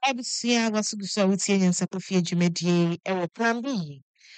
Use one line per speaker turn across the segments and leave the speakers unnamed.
Absia was so with you and Sapofia Jumedi, our plan B.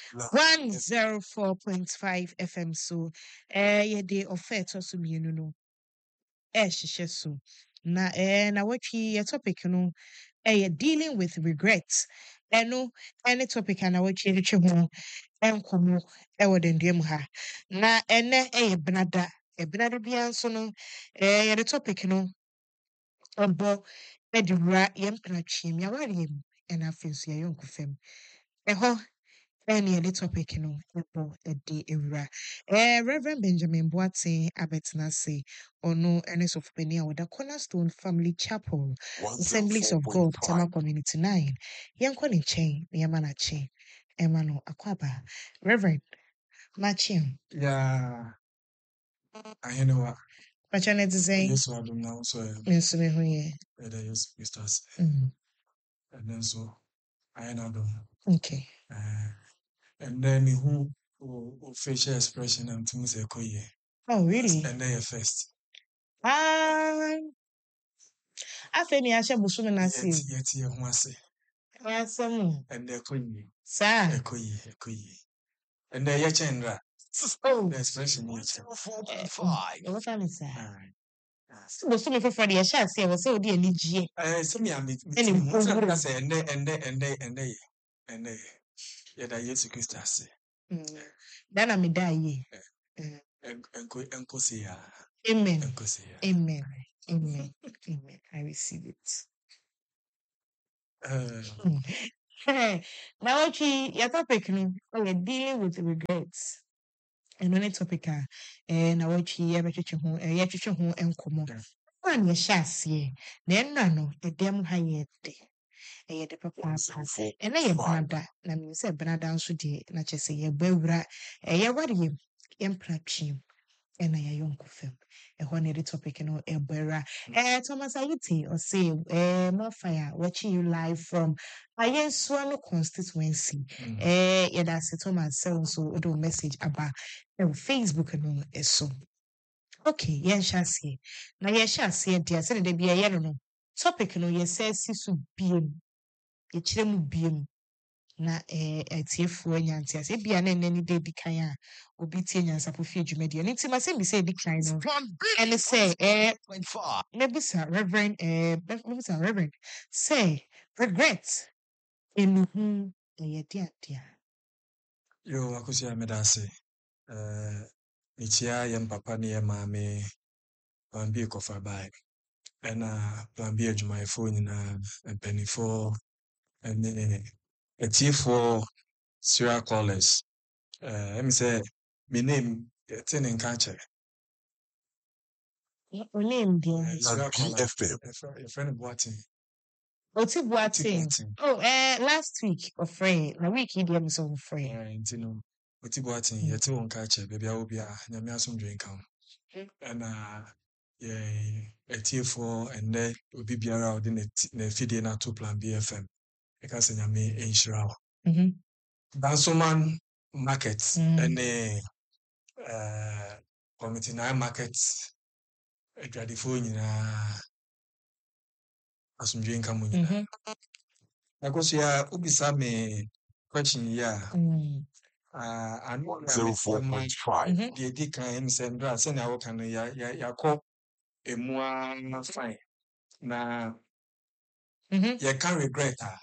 104.5 FM so ye de offer so mienu no hyehyɛ so na what your topic no dealing with regrets ɛno any topic na what you ho enkomo ɛwɔ dendem ha na ɛnɛ benada benada bia nso no the topic no ɔbɔ de wura yɛmpena twiem yɛawareɛ mu ɛna afei nso yɛyɔnko fam ɛhɔ any topic no ebo edi ewura Reverend Benjamin Boateng abetena se ono ene sofopeni a woda Cornerstone Family Chapel Assemblies of God Tama Community 9 yenko ne nkyɛn na yɛma na kye ɛma no akwaba Reverend Machim
Yeah, I know what.
Pacha ne design
Yes, I don't know. So,
nso me ho yɛ
yes, Mr.
Mm,
And then so, I know.
okay
And then who facial expression and things are koye.
oh really
And then first.
ah afei ne ahyɛ bosom na se
Yet, you want to say.
asɛm
And they're koye.
saa
Koye. And then chendra.
oh
The expression you check.
4.5 wɔfa me saa
Ah.
bosom foforɔ deɛ ɛhyɛ aseɛ wɔ sɛ wode ani gyie
So me, I'm say, and yeah, that yes, Christ, I say.
da na meda yie
And say,
amen
and say,
amen amen amen I receive it now okay your topic no you're dealing with regrets and on topic na what you yɛbɛtwetwe ho yɛtwetwe ho nkɔmmɔ na ne yɛhyɛ aseɛ na ɛnna no ɛdɛm ha yɛ de ɛyɛ de papaapa ɛnɛ yɛ benada na menim sɛ benada nso deɛ na kyerɛ sɛ yɛbɔ awura yɛwareɛ mu yɛmpra twem ɛna yɛyɔnko fam ɛhɔ ne de topic no ɛbɔra Thomas Ayiti ɔse more fire watching you live from Ayensuano constituency yɛda ase Thomas sɛ nso wode wo message aba ɛwɔ Facebook no ɛso okay yɛnhyɛ aseɛ na yɛhyɛ aseɛ deɛ sɛne da bia yɛ no topic no yɛsɛ si so biem yɛkyerɛ mu biem na atiefoɔ nyanti ase bia na nani de di kan a obi tie nyansafo fi adwumadie no nti ma sɛ mi sɛ di kan no ɛne sɛ mebusa reverend sɛ regret enuhu ɛyɛ de adeɛ
yo, Akusia Medase, Nichia, yam papa, near mammy, plan B coffee by, and plan B at my phone and penny for, and a tea for Sierra callers. Let me say, my name, ten in catcher.
o name deɛ
Sierra GFM. Your friend Boating.
oti Boateng oh last week ɔfrɛ na week yi deɛ mi sɛ ɔfrɛ
Nti no, Oti Boating, yɛte wɔn catcher, baby, I will be a nyame asomdwe nka ho. Ɛna atiefoɔ ɛnnɛ obi biara a ɔde ne fidie no ato plan BFM ɛka sɛ nyame ɛnhyira wo. Dansoman market ɛne committee 9 market adwadefoɔ nyinaa asomdwe nka mo nyinaa. Ɛkɔ so yɛ wobisa me question yi a ano 0.5 deɛ di kan ɛm sɛ ndra sɛnea woka no yɛakɔ ɛmu fine na yɛka regret a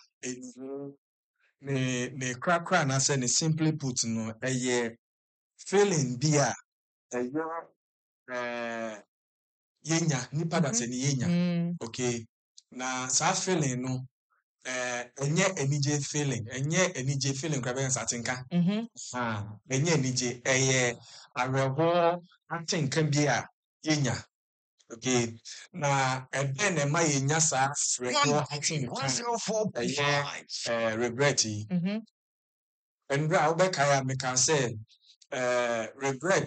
ne krakra na sɛ ne simply put no ɛyɛ feeling bi a ɛyɛ yɛnya nipa da sɛ ne yɛnya okay na saa feeling no ɛnyɛ anigye feeling kora bɛyɛ nsatenka ɛnyɛ anigye ɛyɛ awerɛhoɔ atenka bi a yɛnya okay na ɛbɛn na ɛma yɛnya saa awerɛhoɔ atenka ɛyɛ regret yi ɛnura a wobɛkae a meka sɛ regret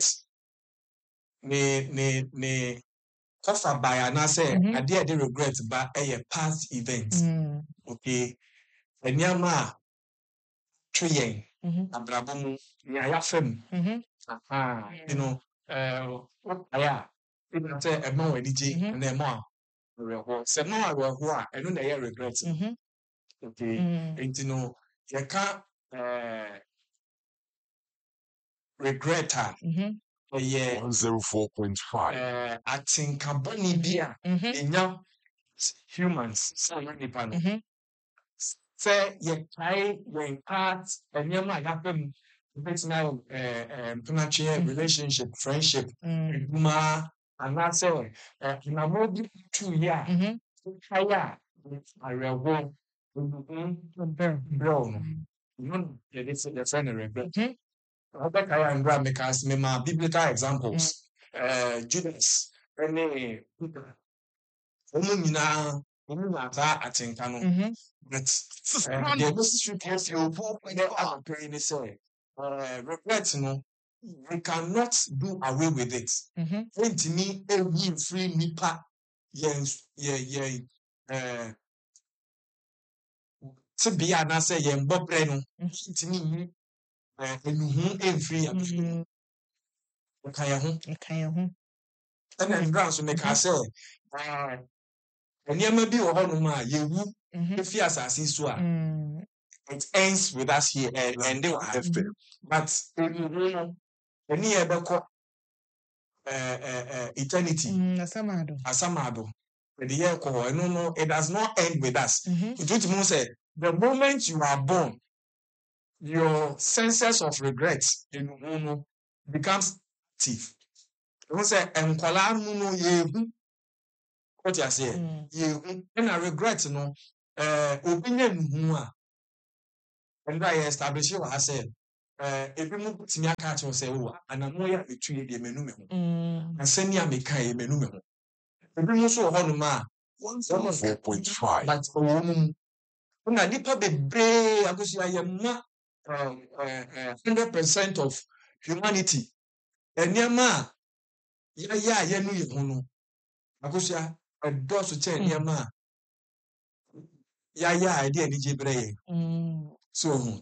ne kɔfa bae anaasɛ adeɛ a ɛde regret ba ɛyɛ past event okay nneɛma a twe yɛn abrabɔ mu nea yɛafa mu wokae a ɛna sɛ ɛma wo anigye na ɛma wo awerɛhoɔ sɛ ɛma wo awerɛhoɔ a ɛno na ɛyɛ regret Okay. And you can't regret her. Yeah.
104.5.
I think Kabani Bia in young humans, so many panel. Say you try when parts and you might happen. It's now relationship, friendship, ma, and that's all. In a more 2 years, higher, I will go. Brown. It's a friend regret. I am grab because me my biblical examples. Judas, any atinka no. But the necessary case you are praying say regret no, we cannot do away with it. To me, every free nipa, yes, yeah, to be an answer, yeah, Bob Breno, to me, and free, and then grounds to make her say, and you may be a honor, you if you are it ends with us here and they will have to. But any ever eternity, Asamado, the year call, no, it does not end with us. It say the moment you are born, your senses of regret becomes active. You say, and no ye what you say, you and I regret no opinion who and I establish you as said. If you move to me, I catch you say, oh, and I'm more between the menu, and send me a meka menu. If you so honor
104.5.
but when I dip up the bray, I go see I am not 100% of humanity. And yama, ya, no, you know, I go see a boss to tell yama, idea, DJ Bray. So,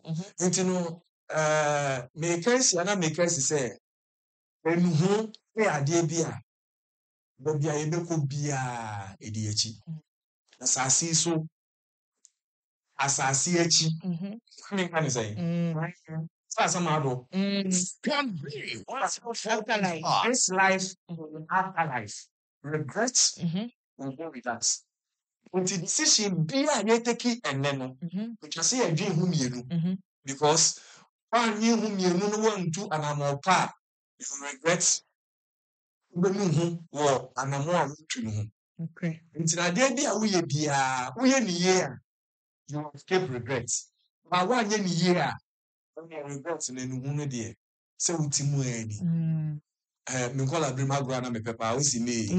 makers, and makers say, and who they are dear beer, but be able to be a idiot. As I see so, as I see a cheap, I can say, Sasamado,
Can be
this life, afterlife, regrets will go with us. Until decision be a take and then, we can see a dream whom you because one year whom you know one to an amor pa, you regret when you war and a more to know.
Okay.
Until I did be we in the year, you escape regrets. But 1 year, regrets in any woman dear. So, Timu, Nicola Brimagwana, me papa, who's in me,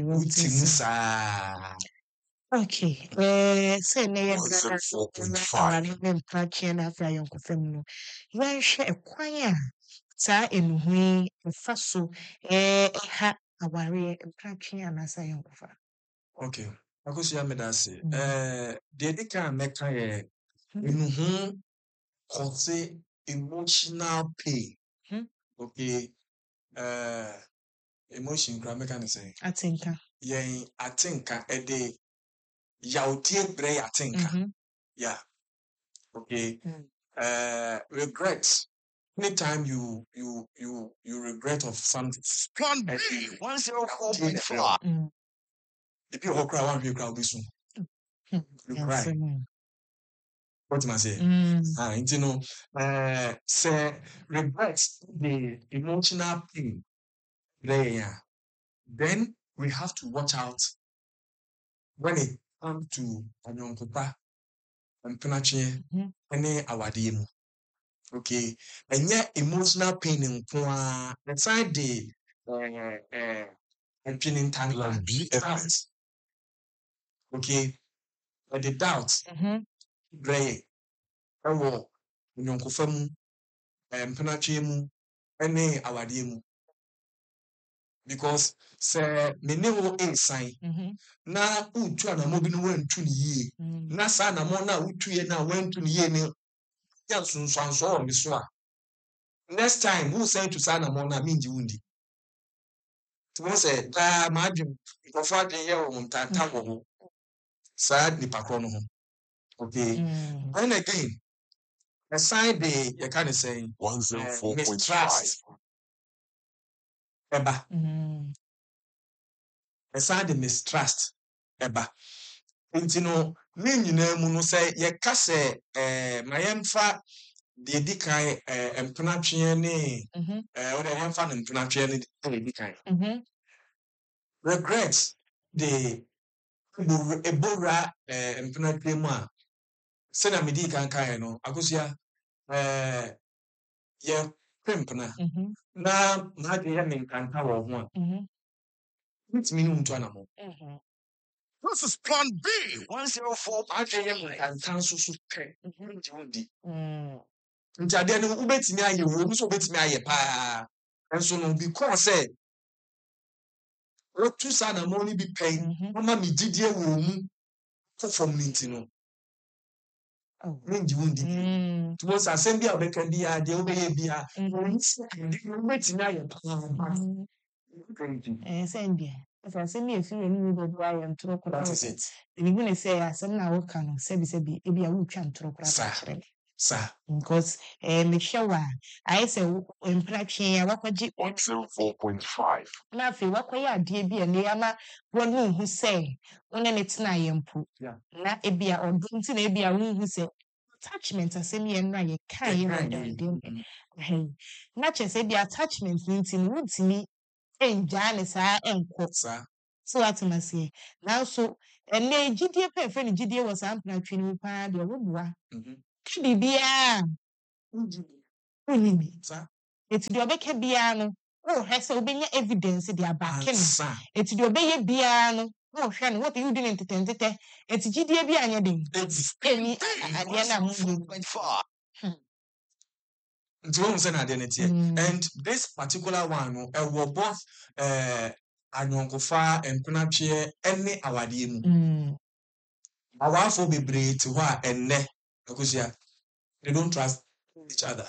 Okay. Say near
104.5.
and after I uncle Femino. You share a choir. Sa enuhui faso ha aware mpratwe anasa yankofa.
Okay. I go see a medasi. The can make a cause emotional pain. Okay. Emotion can say.
Atinka.
Yeah, I think a day. Yautie bray, I think. Yeah. Okay. Regret. Anytime you regret of something.
Can be 104.5.
If you cry one you cry this one. You cry. What am I saying? Say regret the emotional pain there. Then we have to watch out when it comes to Anyonkopa and Penache any our DM. Okay, and yet emotional pain in the side the and pinning time. Okay, but the doubt, Gray, Anyonkofa mu, Penache mu, any our DM. Because say mene wo inside na utu na mo bi no wantu ne yie na sa na mo na utu ye na wantu ne yie ne ya sunsanso o mi so a next time who say to sa na mo na minji wundi to mo say da ma adwum ko fa de ye wo ntanta wo ho sa nipa kro no ho Okay. Then again, aside the you can say
104.5.
mistrust. Eba. Aside the mistrust. Eba. Nti no ne nyinaa mu no sɛ yɛka sɛ ma yɛmfa deɛ edi kan mpenatweɛ ne wɔde yɛmfa no mpenatweɛ ne deɛ edi kan. Regret de ebowura mpenatweɛ mu a sɛnea medi kan kaeɛ no akosua yɛpɛ mpena na n'adwene yɛ menkanta wɔ ho a ntumi ne wo ntu anamɔ.
This is Plan B. 104.
Adwene yɛ menkanta nso so pɛ ntumi wo di. Nti adeɛ no wobɛtumi ayɛ wɔ mu sɛ wobɛtumi ayɛ paa nso no because sɛ wotu saa anamɔ no bi pɛn ama me gyidie wɔ mu kɔ fam no nti no menji wo ndi nti wo sɛ asɛm bi a wobɛka biara deɛ wobɛyɛ biara wobɛtumi ayɛ paa
Sɛndeɛ asɛm yɛ fi w'anim bɛbu ayɛ ntoro koraa.
That is it.
Ebihu ne sɛ asɛm na woka no sɛbi ebi a wotwa ntoro koraa
Saa.
kyerɛ me.
Saa.
Because mehwɛ wo a ayɛ sɛ mpratwe a wakɔgye
104.5.
na afei wakɔyɛ adeɛ bi a ne ama wɔn hu sɛ wo ne tena ayɛ mpo.
Yeah.
Na ebi a ɔdɔ nti na ebi a wohu sɛ attachment asɛm yɛ no a yɛka yɛ wɔ dɛm. Na kyerɛ sɛ ebi attachment no nti no wontumi ngyaa ne saa nkɔ.
Saa.
So atem aseɛ. Nanso ɛnɛ gyidie pɛ fɛ ne gyidie wɔ saa mpratwe no mu paa deɛ ɔbɛboa. Ka biribiara wonni bi.
Saa.
Eti deɛ ɔbɛka biara no wohwɛ sɛ wobɛnya evidence de abaake no.
Saa.
Eti deɛ ɔbɛyɛ biara no wohwɛ no wɔte wodi ne ntetɛntetɛ. Eti gyidie bi anyɛ den. Ɛni adeɛ na mo yɛ.
104.5.
Nti wɔn sɛ na adeɛ no teɛ. And this particular one no ɛwɔ both anyɔnkofa mpenatweɛ ne awadeɛ mu. Awaafo bebree te hɔ a ɛnnɛ akosua they don't trust each other.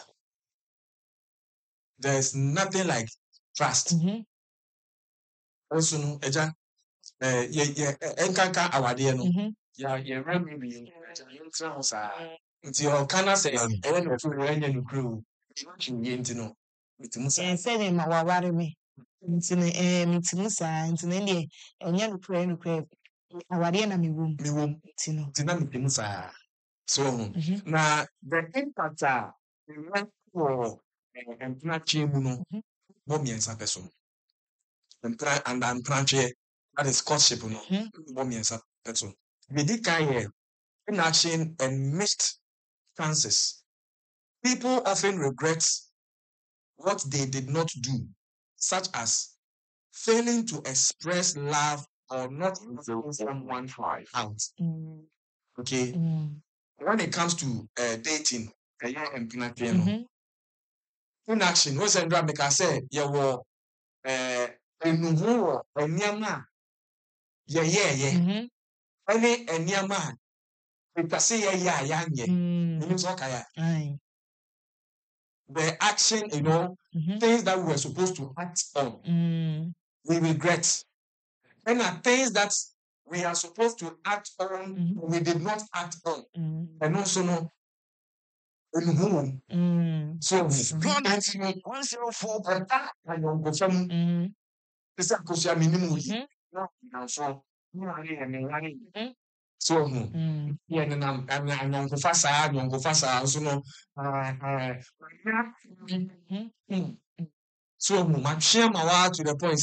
There is nothing like trust. Also no agya ɛnkanka awadeɛ no yɛwura mu bi yɛntena ho saa. Nti ɔka na sɛ ɛyɛ no kuro ɛnyɛ no kuro yɛ nti no metumi saa.
Sɛdeɛ ma waware me. Nti no metumi saa nti no ɛneɛ ɛnyɛ nokorɛ awadeɛ na mewɔ mu. Nti no.
Nti na metumi saa. So na the impact a ɛwɔ wɔ mpenatweɛ mu no bɔ mmiɛnsa pɛ so. Mpenatweɛ that is courtship no bɔ mmiɛnsa pɛ so. Medi kan yɛ inaction and missed chances. People often regret what they did not do, such as failing to express love or not inviting someone out. Okay. When it comes to dating, inaction, what's the drama? Because I say, you were enuhu enyama, yeah. Any enyama, because say yeah. The action, things that we were supposed to act on, we regret. And the things that we are supposed to act on, we did not act on. And also, no. So, 104. This is a minimum. So, yeah, and I'm go fast, so no. So, my share my word to the point,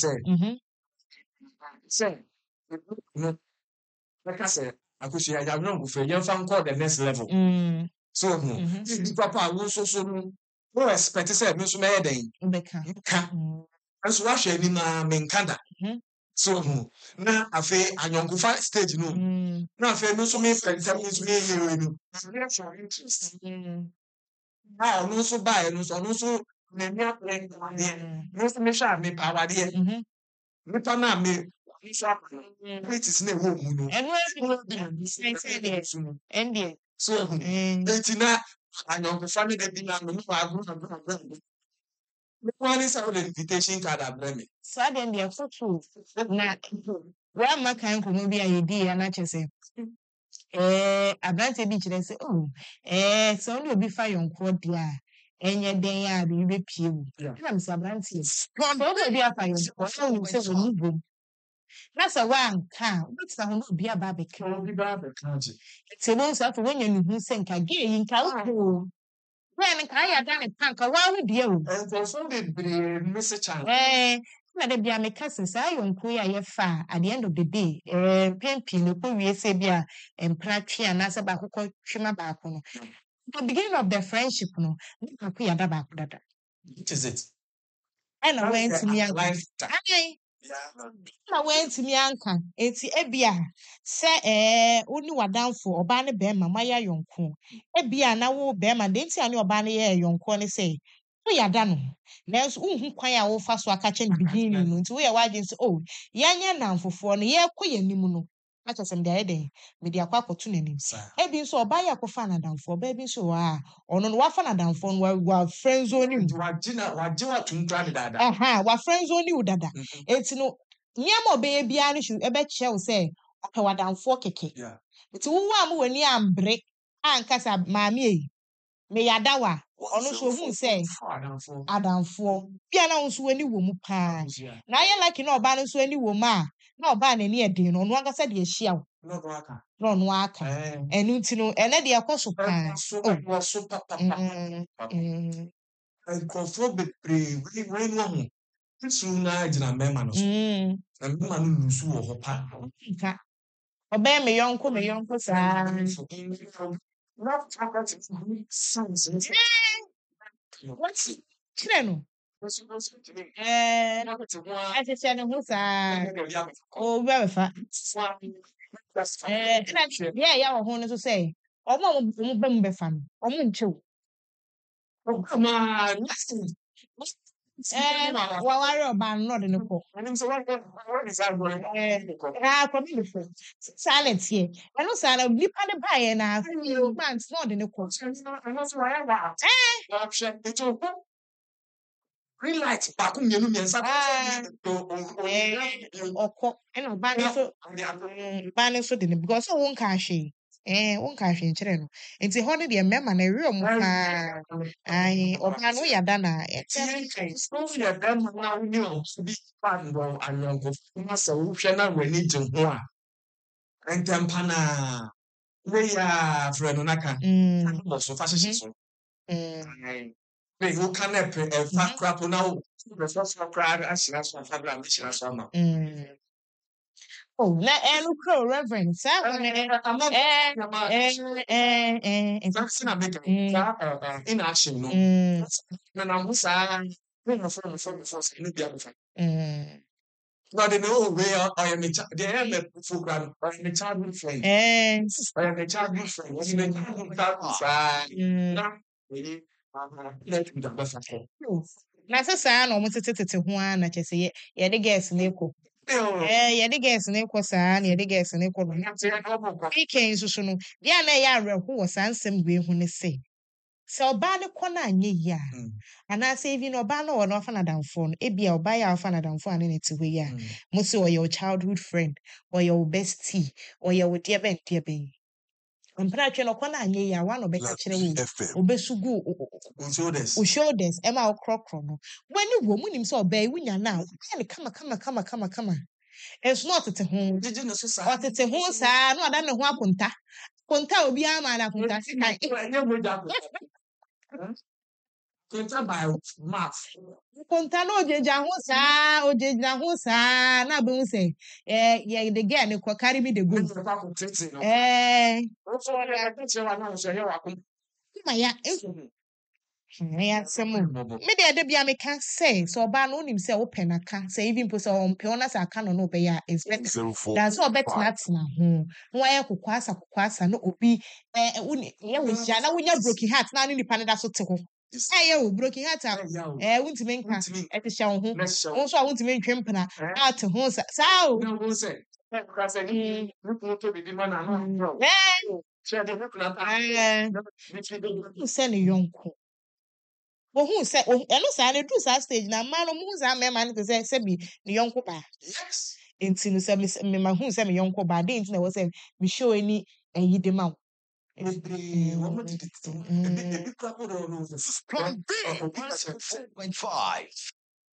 say, like I said, I could say I have no for you found called the next level. So, papa, so no expect to say, Miss Maiden, and so I shall be my mankanda. So, now I feel a young stage, no. Now, I feel no so many friends, I mean, interest. Now, no so buy, no so, no so me shall me power dear. Me pana me. Wait is no home.
And
so, Tina, I know the family that did not know. One is our invitation card at Bremy.
So then they are so true. Now, where my kind of movie I did, and I just say, aberante bi kyerɛ sɛ oh sɛ ɔne obi fa yɔnko deɛ a ɛnyɛ den a biribi bɛpie mu ɛna mesɛ aberante sɛ ɔne obi afa yɔnko na wonim sɛ wɔni bom na sɛ woanka a wobɛtena ho na obi aba abɛka
Obi ba bɛka agye.
nti ɛno nso afei woanya ne hu sɛ nka gee yi nka wokoo bɛɛ no nka ayɛ ada ne pa nka woawo deɛ o
Nkurɔfoɔ bebree mmesi chance.
na da bia meka sɛ saa yɔnko yi a yɛfa a at the end of the day mpɛn pii no kɔwie sɛ bi a mpena twe anaasɛ baako kɔtwe ma baako no the beginning of the friendship no na baako yɛada baako dada
Which is it?
ɛna wantumi anka
Life that.
anan
Yeah.
na wantumi anka enti ebia sɛ wo ne w'adamfo ɔbaa ne bɛrima moayɛ ayɔnko ebia na wo bɛrima de nti a ne ɔbaa no yɛ ayɔnko ne sɛ woyɛada no nanso wonhu kwan a wofa so aka kyɛ no beginning no nti woyɛ w'adwene sɛ oh yɛanyɛ nnamfofoɔ no yɛkɔ yɛn anim no akyɛ sɛ mede ayɛ dɛn mede akɔ akɔto n'anim
Saa.
ebi nso ɔbaa yi akɔfa n'adamfo ɔbaa bi nso wɔ a ɔno no wafa n'adamfo no wafrɛ nso ne mu
Wagye watom kora ne dada.
wafrɛ nso ne wo dada enti no nneɛma a ɔbɛyɛ biara no ɛbɛkyerɛ wo sɛ ɔpɛ w'adamfoɔ kɛkɛ
Yeah.
nti wowu a mo w'ani ambere anka sɛ maame yi meyɛada wo a ɔno nso ohuu sɛ
Adamfo.
adamfoɔ bia na wo nso w'ani wɔ mu paa
Yeah.
na ayɛ lucky na ɔbaa no nso ani wɔ mu a na ɔbaa n'ani ɛden no ɔno ankasa de ahyia wo
No, no, aka.
na ɔno aka ɛno nti no ɛnɛ deɛ ɛkɔ so paa
Ɛkɔ so papa. Nkurɔfoɔ bebree wei no ho. Kristo na gyina mmarima no so. Na mmarima no lusu wɔ hɔ paa.
nka ɔbɛyɛ me yɔnko saa kyerɛ no ɛhyehyɛ ne ho saa obi abɛfa ɛna deɛ a ɛyɛ wɔ ho no nso sɛ ɔmo a ɔmo ba mu bɛfa no ɔmo nkyɛw waware ɔbaa no na ɔde ne kɔ kɔbi befo saa na ɛteɛ ɛno saa na nipa ne baeɛ na few months na ɔde ne kɔ
Green light baako mmienu mmiɛnsa
ɔkɔ ɛna ɔbaa no nso de ne because sɛ wonka ahwee wonka ahwee nkyerɛ no nti hɔ no deɛ mmarima no ɛwerɛ ɔmo paa ɔbaa no woyɛ ada na
sɛ wohwɛ na w'ani gye ho a ntɛmpa naa wei a frɛ no naka bɔ so fa hyehyɛ so woka na ɛfa kora po na wobɛfa so koraa ahyira so afa bra mehyira so ama
na ɛno kuro reverend saa hɔ
na meka inaction no na ho saa mefɔ ne bia mefa na ɔde ne wei ɔyɛ me deɛ ɛyɛ mɛfo kora no ɔyɛ me childhood friend ɔyɛ me childhood friend ɔyɛ me childhood saa na
na sɛ saa na ɔmo tete ho a na kyɛ sɛ yɛde gas no ekɔ yɛde gas no ekɔ saa na yɛde gas no ekɔ no weekend nso no deɛ a na ɛyɛ awerɛho wɔ saa nsɛm wei ho ne sɛ ɔbaa ne kɔ no anyɛ yie a anaasɛ ebi na ɔbaa no wɔ no afa n'adamfoɔ no ebi a ɔbaa yɛ afa n'adamfoɔ a ne ne te hɔ yi a mo sɛ ɔyɛ wo childhood friend ɔyɛ wo bestie ɔyɛ wo deɛ bɛn mpena atwe no kɔ no anyɛ yie a wa na ɔbɛka kyerɛ wo obesu gu o shoulders ɛma wo krɔkrɔ no w'ani wɔ mu nim sɛ ɔbaa yi wonya no a wobɛyɛ no kama ɛnso na ɔtete ho saa na ɔda ne ho akonta a obiara ma no akonta sekan konta na ogyegyina ho saa na abɛhu sɛ yɛde gɛ ne kɔ carry me the go asɛm me deɛ ɛda bia meka sɛ ɔbaa no wonim sɛ wopɛ naka sɛ even mpo sɛ ɔmpɛ wo na sɛ aka no na wobɛyɛ a is better dan sɛ ɔbɛtenatena ho na wayɛ kokoasa na obi yɛ wo hyia na wonya broken heart na ne nipa no da so te hɔ ɛyɛ wo broken heart a wontumi nka ɛte hyɛ wo ho wo nso a wontumi ntwe mpena ate ho saa o sɛ ne yɔnko ohun sɛ ɛno saa na edu saa stage na mmaa no mu saa mmarima no te sɛ sɛbi ne yɔnko baa nti no sɛ mema hu sɛ me yɔnko baa de nti na ɛwɔ sɛ mehyɛ ani ɛyi de ma wo.
Bebree, wɔn mo tete tete. Ebi kura ko do no.
This is Plan B.
Obi ka sɛ
104.5.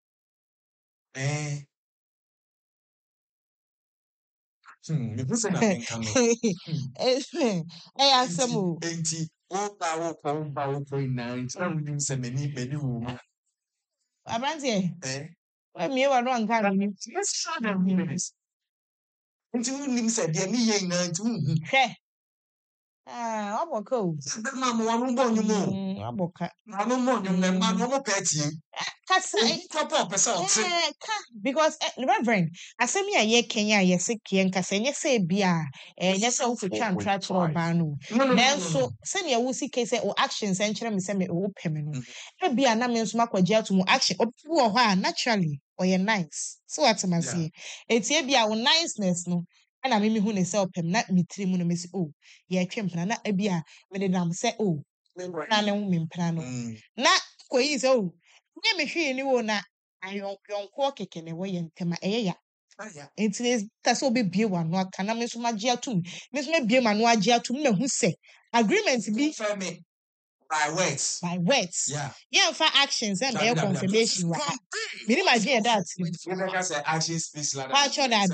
mehu sɛ na menka no.
ɛyɛ asɛm o.
Enti wokɔ nyinaa nti na wonim sɛ m'ani wɔ mu.
Aberanteɛ, woamie w'ano anka no nim.
Let's try the minutes. Nti wonim sɛ deɛ meyɛ nyinaa nti wohu.
Hwɛ. Wabɔ ka o.
Bɛma ma wɔn bɔ nnwom o.
Wabɔ ka.
Na wɔn bɔ nnwom na mma na wɔn pɛ tie.
Kasa.
Kɔpɔ ɔpɛ sɛ ɔte.
Because Reverend, asɛm yi a yɛka yi a yɛse kɛ nkasa nyɛ sɛ ebi a nyɛ sɛ wofotwa ntra kyerɛ ɔbaa no. Nanso sɛnea wosi ke sɛ o actions nkyerɛ me sɛ me wo pɛ me no. Ebi a na me nso makɔgye ato mu action. Obi wɔ hɔ a naturally ɔyɛ nice. So atem aseɛ. Eti ebi a wo niceness no ɛna me hu ne sɛ ɔpɛm na me tiri mu no me sɛ o yɛtwe mpena na ebi a me de nam sɛ o na ne ho me mpena no. Na kɔyi sɛ o nye me hwee ni wo na ayɔnkɔ kɛkɛ na ɛwɔ yɛn ntɛm a ɛyɛ ya. Nti ne ta sɛ obebie w'ano aka na me nso magye atom. Me nso mebie m'ano agye atom na hu sɛ agreement bi
by words. Yeah.
Yɛmfa actions and ɛyɛ confirmation wɔ ha. Menim agye yɛ that.
Wobɛka sɛ action speaks louder.
Patro that.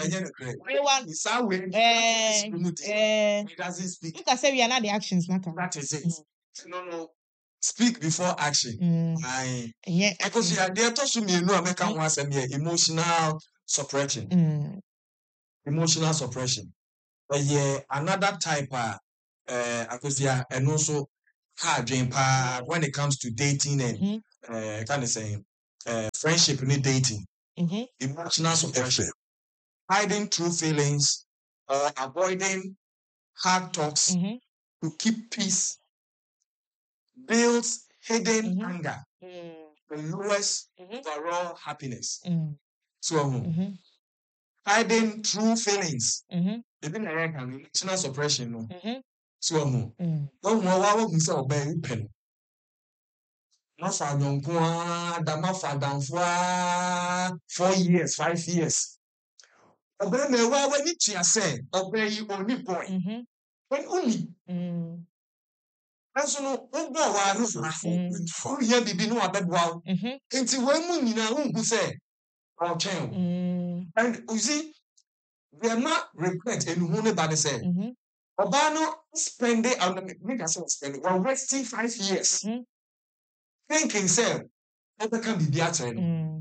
It doesn't speak.
You can say we are not the actions matter.
That is it. No. Speak before action.
Yeah.
Because there to me no make am once emotional suppression. Emotional suppression. But yeah, another type akosia and also hard when it comes to dating and kind of saying friendship and dating. Emotional suppression. Hiding true feelings or avoiding hard talks to keep peace builds hidden anger and lowers overall happiness. So, hiding true feelings, even emotional suppression. So, no, say obey pen. No for yonkwa, dama for danfwa 4 years, 5 years. Obey me when it say obey you only boy. When only. That's no go wa no for. Here bibi no abedwa. Enti when mu nyina who say or chen. And you see, we are not regret and who ne bad say. Obano spend it on the make us spend it. We're wasting 5 years. Thinking say what can be the answer.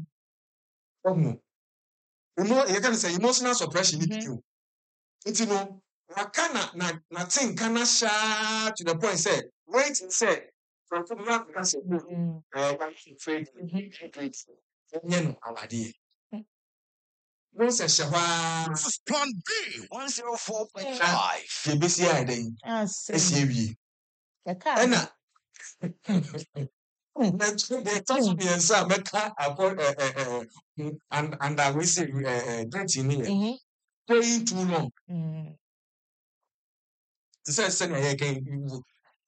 You know, you can say emotional suppression if you. It's no wakana na think kana sha to the point say wait say from that can say afraid awadi. This is
Plan B 104.5.
KBC then. SAB. Ena. They touch me and say Mecca and I will say 20 million. Playing too long. To say send a again you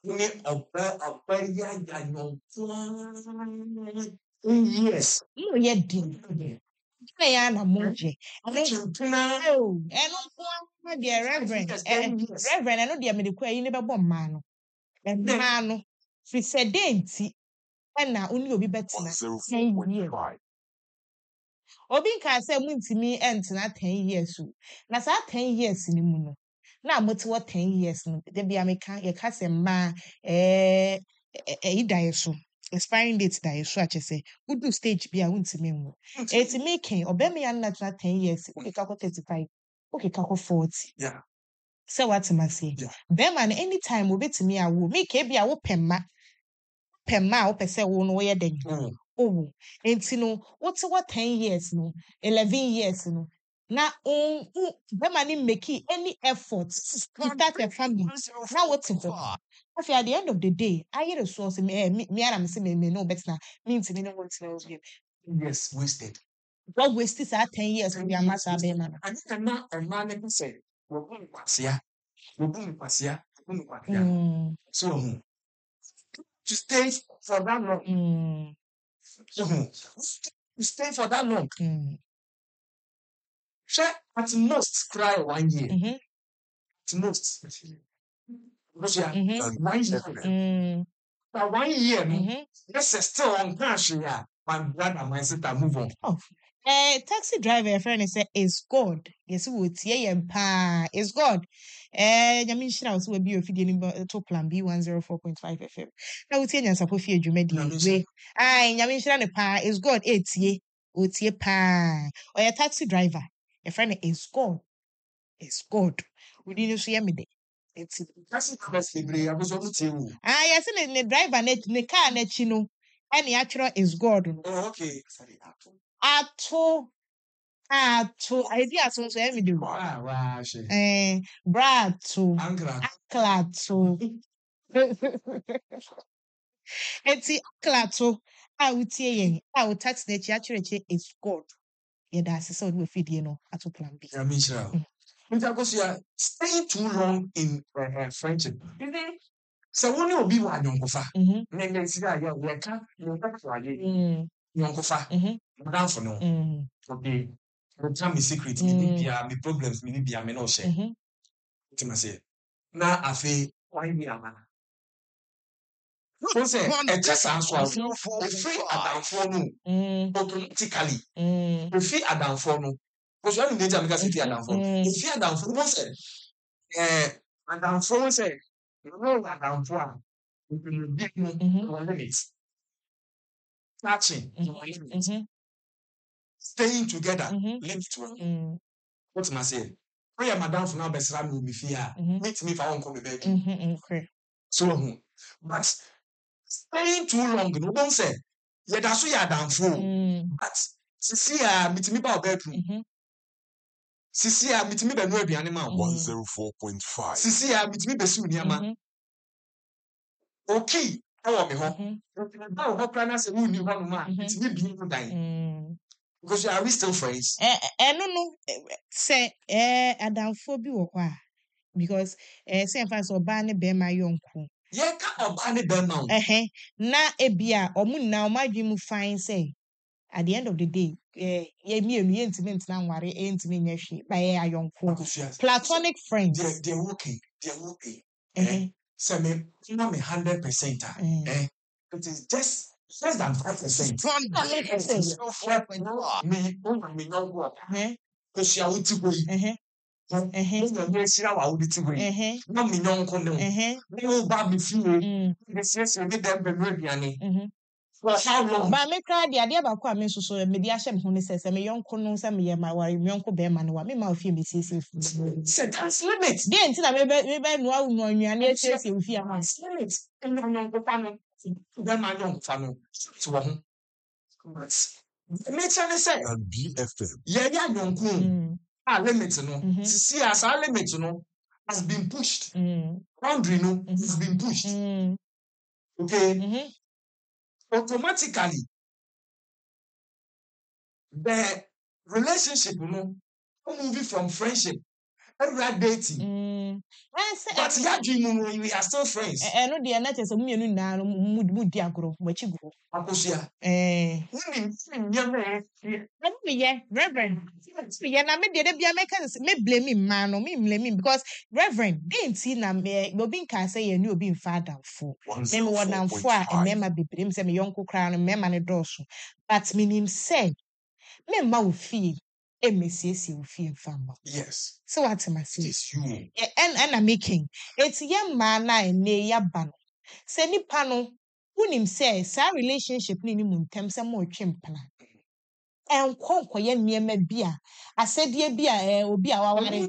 yes.
You yet did. Na moje. Reverend. Reverend, I know the medical you never bomb man. And man, we said dainty. And now only be better. 10 years. Obi can say me ent na 10 years. Na sa 10 years ni mu no. Na moto 10 years no. De bia me kan ye ka se ma die so. Expiring date die so ache say we do stage bia wontimi nwo. Eti making obemi an natural 10 years. Okay ka 35. Okay ka 40.
Yeah.
So what am I say? Bema anytime we betimi awo. Me ke bia wo pemma wo pese wo no ye den. Oh, enti no what 10 years no 11 years no na bema ni make any effort to start a family now what's it at the end of the day I hear resource me and say me no better means me no want to
yes wasted.
God wasted 10 years with your master bema
and na a man say we bu kwasia so to stay for that long to stay for that long. At most cry 1 year. At most. Because yeah,
Mhm.
1 year.
Mm.
Now 1 year, no,
Mhm.
yes, still on cash, yeah. My brother, my sister, move on.
Oh. Taxi driver friend say is God. Yes, we tie yem pa. Is God. Nyame nhyira wo so bi ofidie ni to plan B 104.5 FM. Na wo tie nyansa po fie dwumadi
Nyame nhyira.
we. Ai nyame nhyira ne pa. Is God etie. O tie pa. Oya taxi driver. Your friend is God. Is God. We didn't so yem de. Eti.
That's the libre. I was on the table.
Yes, ne driver ne car na chi no. Any actual is God no.
Oh, okay.
Ato idea so so every day.
Wow, she.
Brato,
Ankara.
aklato. Eti aklato. A utie yen. A u tax na chi actually is God. Yeah, that's so we feed you know at plan B.
Nyame nhyira. Because you are staying too long in friendship. So when you be one yonkofa,
Mhm.
nenge sika ya weka kwa ye
Mm.
yonkofa.
Mhm.
Madam for no.
Mm.
Okay. You tell me secret, me bia me problems, me bia me no share.
Mhm.
What I say? Na afi why me amana. So say
One
e just answer
one
us.
zero four
E free
point
adam
five.
for no
Mm.
automatically.
Mm.
E free adam for no. Because when you need to make us free adam for.
Mm.
E free adam for no say adam for say you know adam for. You big no limits. Touching, limit.
Mhm.
Staying together,
Mhm.
limit.
Mm.
What am I saying? When your madam for now besra me be fear. Meet me if I won't come baby.
Mhm. Okay.
So but staying too long, no don't say. Yeah, that's what you're down for.
Mm.
But sisi meet me by bedroom.
Mhm.
Sisi meet me by no be animal.
104.5.
Sisi meet me be su niama.
Mhm.
Okay. How me ho.
Mhm.
Now ho plan say who knew one man. Meet me be no die.
Mm.
Because you are we still friends?
No say adamfo bi wɔ hɔ a because say mfa sɛ ɔbaa ne bɛrima yɔnko
Yeah, ka oba ne be man.
na ebia ɔmo nyinaa ɔmo adwene mu fine sɛ at the end of the day yɛ mmienu yɛntumi ntena nware yɛntumi nyɛ hwee ba yɛ ayɔnko platonic friends.
They're okay. They're okay. So me 100%. It is just less than 5%.
One big 104.5.
Me no go. Because you are with you. Me sira wa udi ti we. No me nyonko no. Me o ba me fi we. Me se me dem be no aduane. For how long?
Ba me kra de ade ba ko a me soso me di ahye me ho ne sɛ me yɔnko no sɛ me yɛ ma ware me yɔnko bɛrima no wa me ma ofie me siesie fu.
Say that's limit.
De nti na me be no awu no anuane asiesie ofie ama.
Limit. Eno nyonko pa no. Dem ma nyonko fa no. To wo ho. But me tell say
And BFM.
yeah nyonko. Limit no. Sisi as our limit no has been pushed. Boundary no has been pushed. Okay. Automatically the relationship no moving from friendship every dating. But yeah, we are still friends.
No dey na chese mu mienu na no mu di agoro wachi go.
Akosia.
Me ye reverend. Me ye na me dey bia make me blame man no me blame because reverend dey nti na me obi nka say ye ni obi mfa adamfo. Me wo namfo a emema bebrem say me yonko kra no mema ne dɔɔso. But me nim say me ma wo fie e mesiesie wo fie mfa ma.
Yes.
So what am I saying?
It's you.
And I'm making it's ye man na ene ya ba no. Se nipa no wunim say sa relationship ni ni mu ntem se mo twempla. Enkonko ye niema bi a asɛdeɛ bi a obi a waware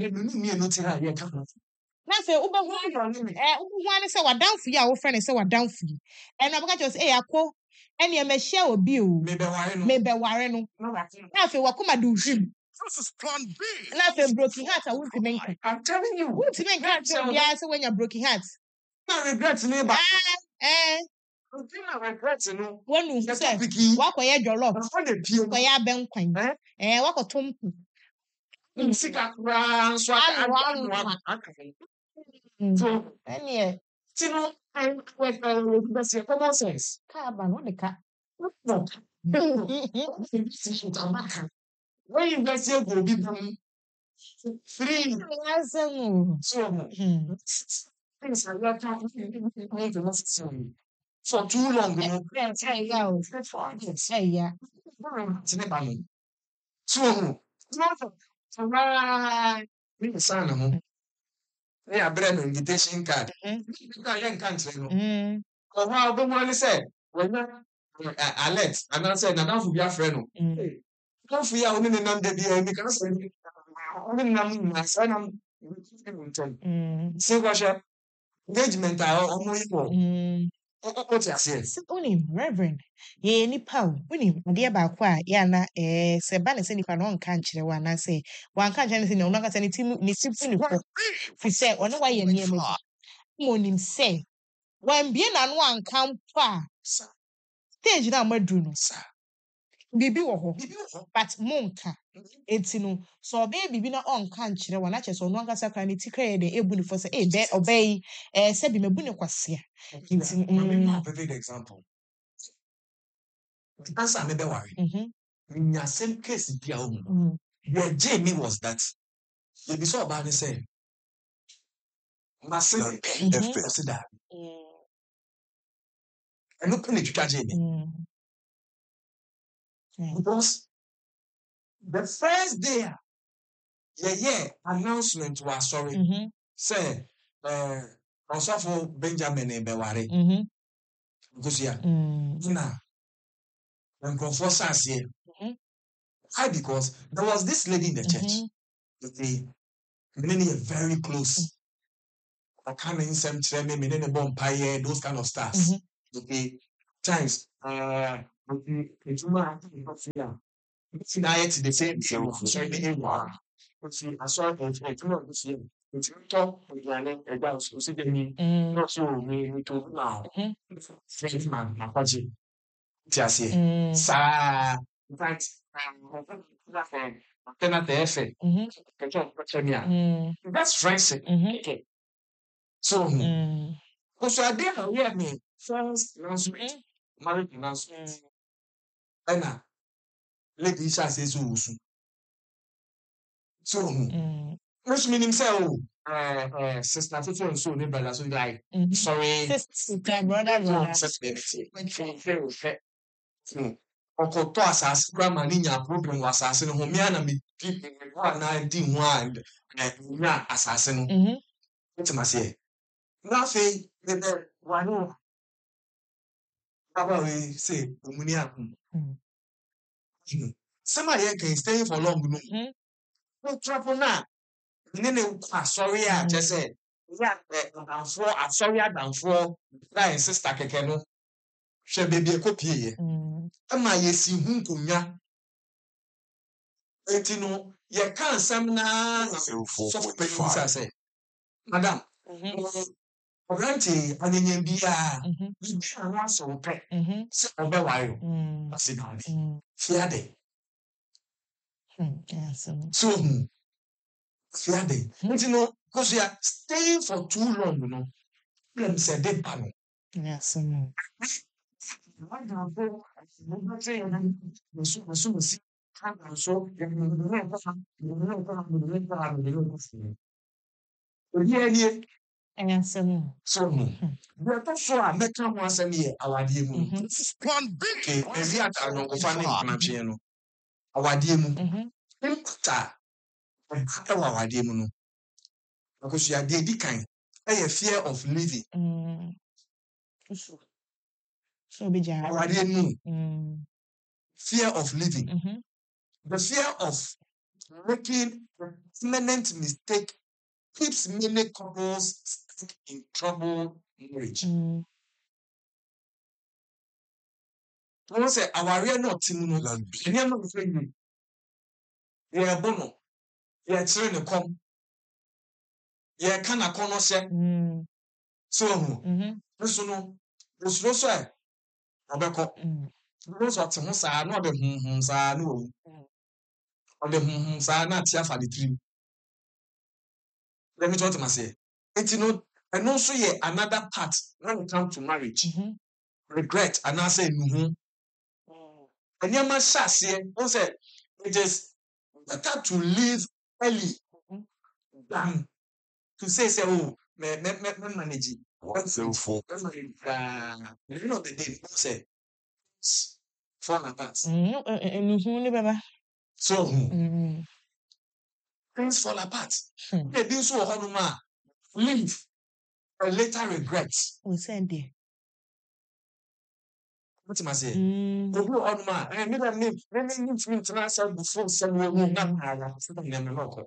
na fe ubehu ane sɛ wadamfo yi a wo friend sɛ wadamfo yi ɛna bɛka kyerɛ sɛ akɔ ɛne ɛmɛhyia obi o me bɛware no na fe wakoma de uhwim
This is plan B.
na fe broken heart a wuntumi nka
I'm telling you.
wuntumi nka kyerɛ obiara sɛ wanya broken heart
I regret me ba.
Wonu
The
sɛ
topic yi.
wakɔyɛ jollof
Afɔ de pie.
wakɔyɛ abɛnkwan wakɔto mpo
Sika kura nso aka. So
ɛneɛ
tino that's your common sense.
kaa ba no de ka
No. When you guys say go be free.
asɛm o
So things are not happening for too long, you know. Yes.
Yeah.
Tinebano. So, we sign them. They are bread invitation card. You can't cancel. Or how the one said, when alert, and I said, now for your friend. Don't fear only the number because only number, sign them. See what engagement are almost equal. What you say?
Unim, Reverend. Ye nipa o. Unim, adeɛ baako a yɛ ana sɛ ba ne sɛ nipa no ɔnka nkyerɛ wo anaasɛ wanka nkyerɛ ne sɛ ɔno ankasa ne ti fu ne kɔ. Fi sɛ ɔne wayɛ nneɛma bi. Ma onim sɛ wambie n'ano anka mpo a stage na amaduru no. Biribi wɔ hɔ. But monka. Enti no, so ɔbɛyɛ biribi na ɔnka nkyerɛ wo anakyɛ sɛ ɔno ankasa kra ne ti kra yɛ dɛ ebu ne fɔ sɛ dɛ ɔbɛyi sɛ bi mabu ne kwasea. Enti
a vivid example. The answer may be worry. In your same case, the Jamie was that you be so about the same. Massive that. And look at Jamie. Because the first day, announcement was sorry. Say, also for Benjamin and Bewari. Because and confess here. Why? Because there was this lady in the church. Okay, many are very close. I can't in some bomb those kind of stars. Okay, times it's the same show. Sorry, I saw it. It's talk with my name about so not so we to now. Friend man, my just here. Sa, in fact, then at the effort, that's friendship. Okay. So, also, I did hear me first announcement, marriage announcement. And lady Isha says, so, which meaning say, sister, so, neighbor, so like, sorry,
sister, brother.
Ọkọtọ asase grandma ni nya problem wọ asase no ho me ana me na di ho and nya asase no wetin say na fe the wano baba we say omuni akun sama ye can stay for long no no trouble na ni ne sorry a je say ya adanfo na sister keke no hwe baby ekopie ye ama yesi hu nkonya enti no ye kan sam na so pe say madam oranti anyenye bia bibi anwa so pe se obe wayo asidani fiade so fiade enti no because you are staying for too long no them say dey pano
yes
so a meka ho asem ye awade mu
Plan B.
ezi ata no kofa ne mpanache no awade mu ta awade mu no because you are dey kan e fear of living
so be jar
awade mu fear of living the fear of making a permanent mistake keeps many couples stuck in trouble marriage. Wọ́n sẹ́ àwárí náà ti mú un ní ẹ̀mọ́ ìfẹ́ yìí. Yẹ bọ́ nọ, yẹ kyerè ní kọ́m, yẹ ká nà kọ́ n'ọ́ṣẹ́. Sí ohun, nso no, òṣùrò sọ ẹ̀ ọ̀bẹ́kọ̀. Bí wọ́n sọ ti ho sáà náà ọ̀dẹ̀ hùhùn sáà ní òun. Ọ̀dẹ̀ hùhùn sáà náà ti àfà ní tìrì. Let me talk to myself. It's and also another part when it comes to marriage. Regret and I say and you must say it is better to leave early than to say oh manage
104.
you know the day say fall apart.
Nuhu ni baba.
So
Mm.
things fall apart.
Hmm.
They do so honuma leave and later regret.
We send there.
What am I say?
Mm.
Obi honuma and me that name me transfer before someone na para so that name no.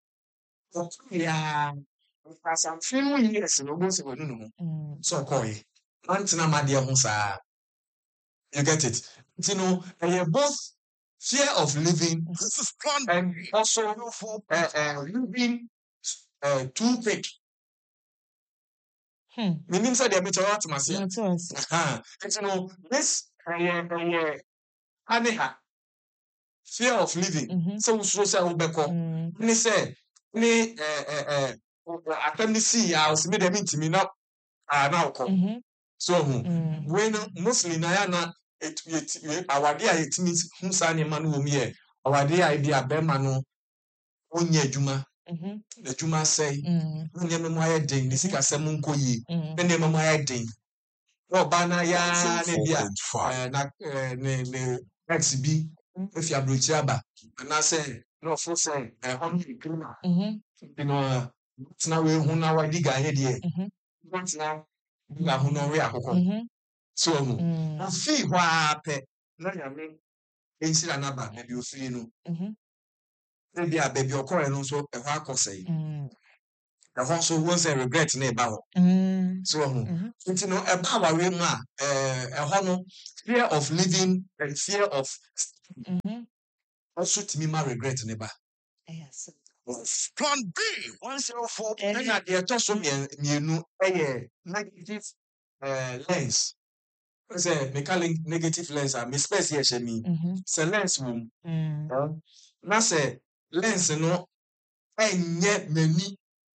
Yeah. As I'm feeling yes no go say no.
Mm.
So koi. Antina madia ho saa. You get it? You know, both fear of living
This is Plan
and
B.
also
104.5.
living too quick. Meaning say they are better what must say.
Not us.
You know, this aneha fear of living. So say ubeko. Ni say ni attempt see ya o me dem intimi na na ko. So when mostly na ya na awade a yetimi hu sa ne ma no wo mi e awade a bi abema no onye adwuma adwuma sei onye me mo aye den ne sika sem nko yi ne me mo aye den no ba na ya ne bia
104.5.
na ne ex bi if ya brochi aba na say no for say hon ni krima you know tina we hu na wa diga ye de tina diga hu no we akoko so fi hwa pe na ya me ensira na ba be ofiri no maybe a baby okore no so e hwa akosai ɛhɔ nso wɔn sɛ regret na ɛba hɔ so wɔn nti no ɛba awaare mu a ɛhɔ no fear of living and fear of also tumi ma regret na ɛba.
Plan B. 104.
ɛna deɛ ɛtɔ so mmienu ɛyɛ negative lens sɛ meka negative lens a me space yɛ hyɛ mi sɛ lens wɔ mu na sɛ lens no ɛnyɛ m'ani.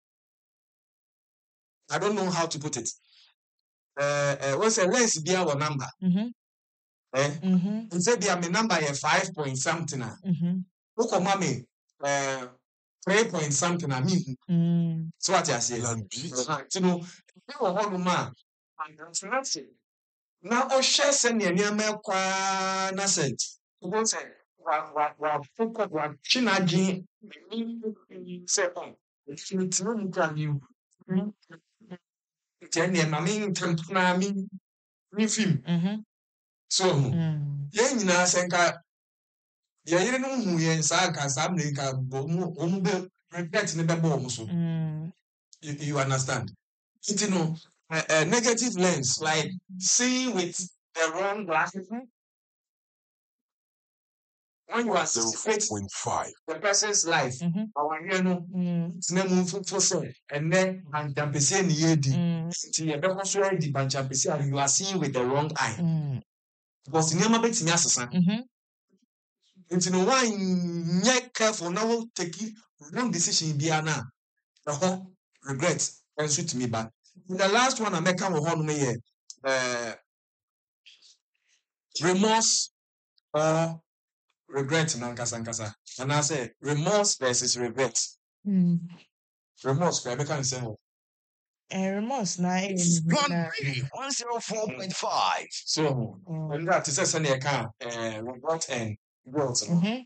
I don't know how to put it. What's a lens be our number? Instead be my number is 5 point something. Look at mommy 3 point something. I mean, so what I say?
Plan B.
You know, you are all man. Now, oh, share send your name, na said. Because wa focus wa chinaji say on. It's not you. Then my main tempna me film. So yɛn nyinaa sɛ nka yɛyere no hu yɛn saa nka saa mmere nka ɔmo bɛ regret ne bɛbɔ ɔmo so. You understand? Nti no negative lens like seeing with the wrong glasses. When you anticipate
0.5.
the person's life, our year no, it's never moving for so, and then and jampese ni yedi. Nti yɛbɛkɔ so yɛdi banjampese and you are seeing with the wrong eye. Because nneɛma bɛtumi asesa. Nti no one nyɛ careful na wo take wrong decision biara na ɛhɔ regret nso tumi ba. The last one I make wɔ hɔ nom yɛ remorse or regret na nkasa and I say remorse versus regret. Remorse kora bɛka ne sɛ hɔ.
Remorse na
Plan B. 104.5.
So when that is sɛnea yɛka regret and guilt no.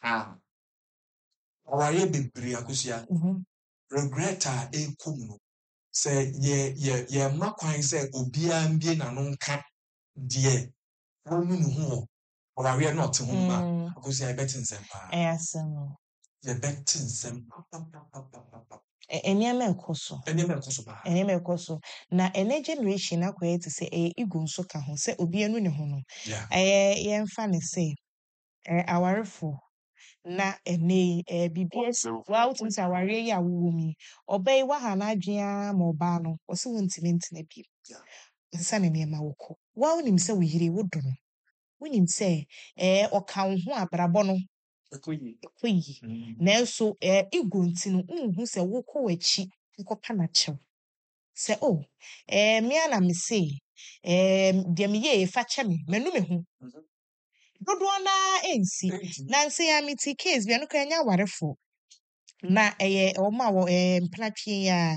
Ɔware bebree akosua. Regret a ɛkɔ mu no sɛ yɛmma kwan sɛ obiara mbie n'ano nka deɛ wɔnu ne ho wɔ ɔware no ɔte ho ma akosua yɛbɛte nsɛm paa. Yɛbɛte nsɛm paa.
Nneɛma ɛkɔ so na ɛnɛ generation akɔyɛ te sɛ ɛyɛ ego nso ka ho sɛ obi anu ne ho no yɛmfa ne sɛ awarefo na ɛnɛ biribi asi wa wotumi sɛ awareɛ yi a wowɔ mu yi ɔbaa yi waha n'adwene ma ɔbaa no ɔsɛ wontumi ntena bi nsa ne nneɛma wokɔ wa wonim sɛ wo yere wodɔ no wonim sɛ ɔka wo ho abrabɔ no ɛkɔ yi nanso ego nti no nhu sɛ wokɔ w'akyi nkɔpa n'akyɛw sɛ mmea na mese deɛ meyɛ fa kyɛ me manu me ho dodoɔ naa ɛnsi na nsɛ ya mete case bia no kɔ ɛnyɛ awarefo na ɛyɛ ɔma wɔ mpenatwe a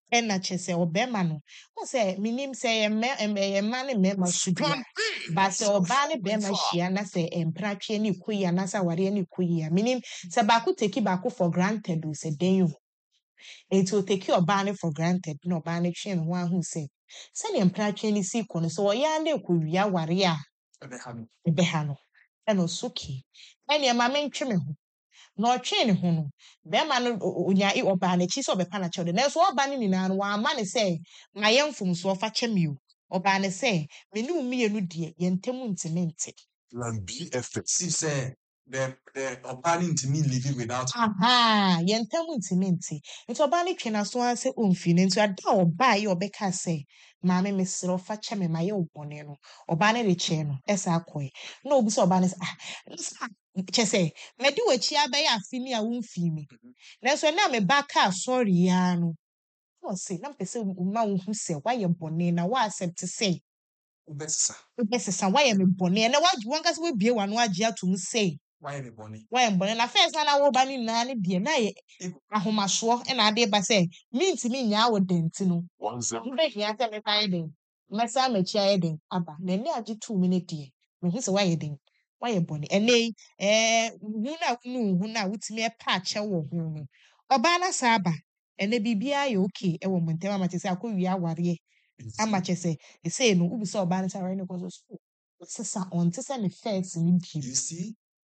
ɛna kyerɛ sɛ ɔbɛrima no wo sɛ menim sɛ ɛyɛ mma ne mmarima so bi
Respond
a
B.
ba sɛ ɔbaa ne bɛrima
104.5.
hyia na sɛ mpratwe ne kɔ yi anaasɛ awareɛ ne kɔ yi a menim sɛ baako teki baako for granted o sɛ dan o enti oteki ɔbaa ne for granted na ɔbaa ne twe ne ho ahu sɛ sɛdeɛ mpratwe ne si kɔ no sɛ ɔyɛ a na ɛkɔwie aware a ɛbɛha no ɛna ɔso ke ɛneɛ ma mentwe me ho na ɔtwee ne ho no bɛrima no onya ɔbaa n'akyi sɛ ɔbɛpa n'akyɛw de nanso ɔba no nyinaa no wamma ne sɛ ma yɛ mfomso ɔfa kyɛ me o ɔbaa ne sɛ me ne wo mmienu deɛ yɛn ntam ntimi nte
Plan B FM.
See, say the opponent to me living without
aha yɛn ntam ntimi nte nti ɔbaa no twe n'aso ara sɛ ɔmfi no nti ada a ɔbaa yi a ɔbɛka sɛ maame mesrɛ ɔfa kyɛ me ma yɛ wo bɔne no ɔbaa no de kyɛɛ no ɛsa akɔe na obi sɛ ɔbaa no sɛ kyɛ sɛ mɛde w'akyi abɛyɛ afe ne a womfii me nanso ɛna meba ka asɔre yi ara no na ɔse na mpɛ sɛ ma wo hu sɛ woayɛ bɔne na woaccept sɛ
Ubesa.
wobɛsesa woayɛ me bɔne ɛnɛ wankasa woabie w'ano agye atom sɛ
Why the bonny?
woayɛ me bɔne na first na woba no nyinaa ne deɛ na yɛ ahomasoɔ ɛna ade ba sɛ mentimi nyaa wo den nti no
10.
wobɛhia sɛ mefa yɛ den mɛsa m'akyi ayɛ den aba na ɛne agye too me no deɛ mehu sɛ woayɛ den woayɛ bɔne ɛnɛ yi hu no a wonu hu no a wotumi ɛpa akyɛ wɔ ho no ɔbaa no saa aba ɛnɛ biribiara yɛ okay ɛwɔ mo ntam ama kyɛ sɛ akɔwie awareɛ ama kyɛ sɛ ɛsei no wobu sɛ ɔbaa no sɛ awareɛ no kɔ so sesa ɔnte sɛ ne first no bio
You see?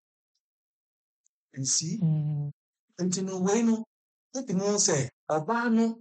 You see?
Mm,
And you know, when no, let the man say, Obano,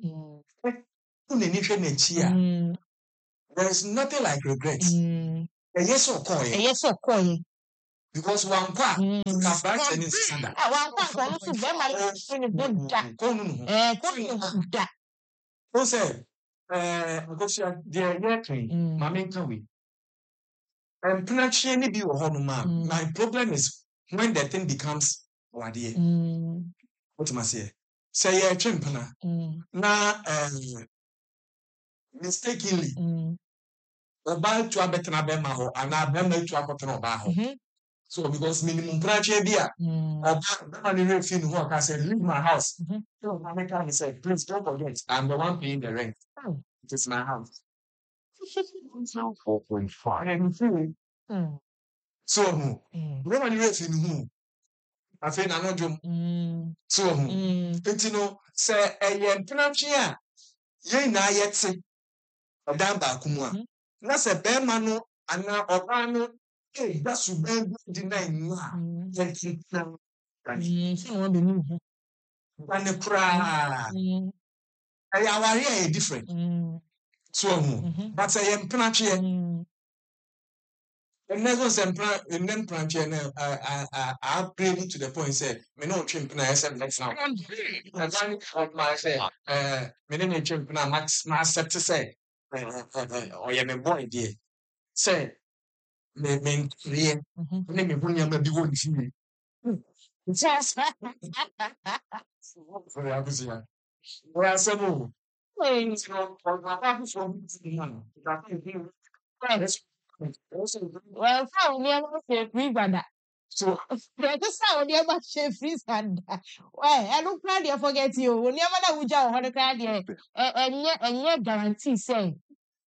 mm,
there is nothing like regret.
mm.
A yes or coy,
ɛyɛ sɛ ɔkɔɛ
because one part, you can branch any standard.
wankɔ no so bɛrima no so ne bo da
Go no.
kɔ ne bo da
Who said, because dear working,
Mm.
Mammy can we? And Pinachi any be or honor,
Mm.
my problem is when the thing becomes what dear.
Mm,
What must I say? Say a chimpana.
mm,
Now, mistakenly, about to a better bema ho, and I bema to a cotton of baho.
mhm,
So, because minimum branch idea,
mm,
or money refin who I said, leave my house.
mhm.
So, my can said, please don't forget, I'm the one paying the rent.
Oh.
It is my house.
4.5.
And
Mm,
so,
mm,
no money refin who I think I'm not doing so.
mm,
But you know, say a yen penalty, ye na yet say, a damn bakumwa.
Mhm.
That's a bear mano, and now Obano, hey, that's who ben deny you.
mm,
And
sɛ wɔn bɛ mu ho
the cry,
Mm,
our here different.
mm,
So,
mhm,
but I am penalty,
mm,
and never send and then penalty, and I upgrade to the point, say, me no chimp, and I said next now.
Plan B.
And then of my say, me no chimp, and I max accept to say, or you me boy, dear. Say, me clear,
mhm.
me when you may be one to me. For the opposite. Well, some more.
Wei, wɔmfa wo nneɛma hyɛ freezer da
So,
yɛte sɛ wo nneɛma hyɛ freezer da ɛno koraa deɛ forget o wo nneɛma no a wogya wɔ hɔ no koraa deɛ ɛnyɛ guarantee sɛ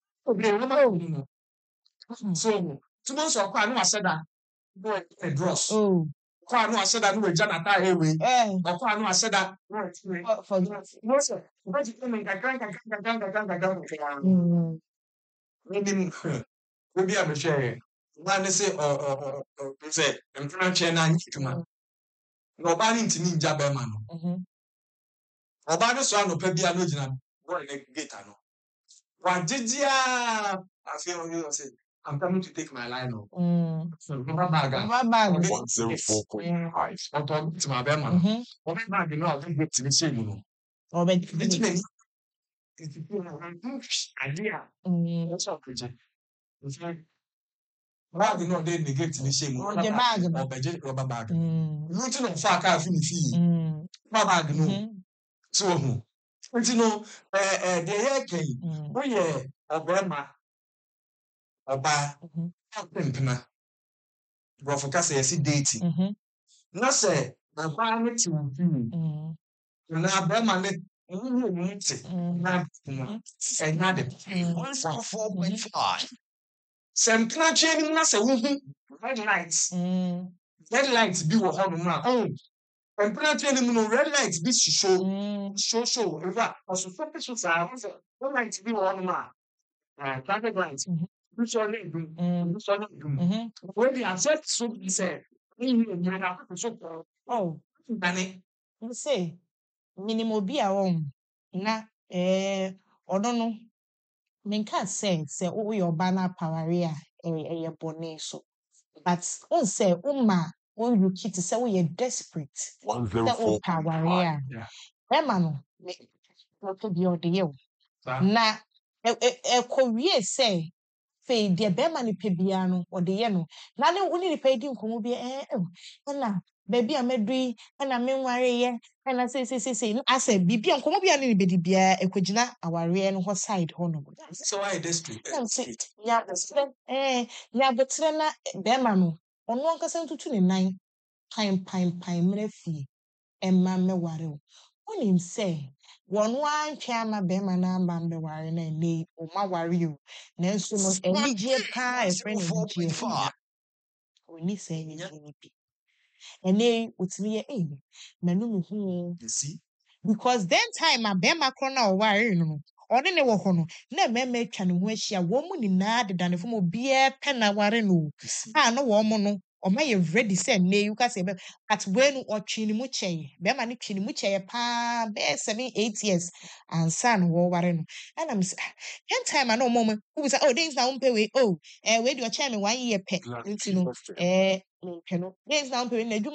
so, tomorrow, so I know I said that. Boy, a dross.
oh
Kwa no aseda no agya na taa ewe.
eh
Kwa no aseda.
forget
No sir. But you can ganga.
Mm,
Maybe we be a share. One say say mpena che na nyituma. Na oba ni ntimi ngya be ma no.
mhm,
Oba no so anopa bia no gina boy na gate no. Wa gigia afi on you say I'm coming to take my line off.
mm.
So remember bag.
Rubber bag.
104.5.
Oto to my be ma no.
Mhm.
Oba bag no a gate ni say mu no.
Ɔbɛdi
Nti idea.
Mm,
What's up, Richard? Bag no dey negate ni shame.
Ɔgye bag no.
Ɔbɛgye rubber bag.
mm,
Nti no fa aka afi ni fi.
mm,
Rubber bag no.
mhm,
So ho. Nti no de ye kan.
mm,
Wo ye ɔbɛma ɔba
mhm,
mpena. Brofo ka say yesi dating.
mhm,
Na say na ba no ti wo fi.
mm,
Na abɛma ne
$104.5.
Some training na say red lights. Red lights be wɔ hɔ nom a temperature no mu no red lights bi show. In fact, ɔso so saa red lights bi wɔ hɔ nom a traffic lights bi sɔ ne dum bi sɔ ne dum wey be affect so be say nyina na so kɔ dane
You say minimum bi a na ɔno no menka sɛ woyɛ ɔba na apaware a ɛyɛ bɔne so but say you kit say woyɛ desperate sɛ wopaware a bɛma no wɔpɛ bi ɔde yɛ wo na ɛkɔwie sɛ fei deɛ bɛma no pɛ biara no ɔde yɛ no na ne wo ne nipa yi di nkɔmmɔ bi ɛna baabi a mɛdu yi ɛna menwareyɛ ɛna sei asɛ biribi a nkɔmmɔ bi a ne bɛdi biara ɛkɔgyina awareɛ no hɔ side hɔ nom
so why desperate
yɛabotrɛ na bɛma no ɔno ankasa ntutu ne nan pan mmerɛ fie ɛma mmɛware wo wonim sɛ wɔno antwe ama bɛma no ama mbɛware na ɛnɛ yi ɔma ware o nanso no anigye paa ɛfrɛ no anigye ɔni sɛ anigye no bi ɛnɛ yi otumi yɛ manu me ho because then time a bɛma korɔ no a ɔware no ɔne ne wɔ hɔ no na mmarima atwa ne ho ahyia wɔn mu nyinaa deda ne fam obiara pɛ na ware no a na wɔn mo no ɔma yɛ ready sɛ nnɛ yi woka sɛ at wei no ɔtwe ne mu kyɛe bɛrima no twe ne mu kyɛe paa bɛyɛ 7-8 years ansa na wɔware no ɛna m sɛ yɛn time a na ɔmo wobu sɛ dɛn na wompɛ wei wei deɛ ɔkyɛɛ me 1 year pɛ nti no mempɛ no dɛn na wompɛ wei na adwuma